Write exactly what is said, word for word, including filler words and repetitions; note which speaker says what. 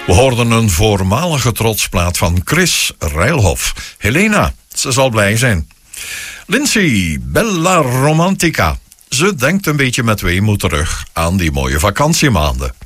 Speaker 1: We hoorden een voormalige trotsplaat van Chris Rijlhoff. Helena, ze zal blij zijn. Lindsay, Bella Romantica. Ze denkt een beetje met weemoed terug aan die mooie vakantiemaanden.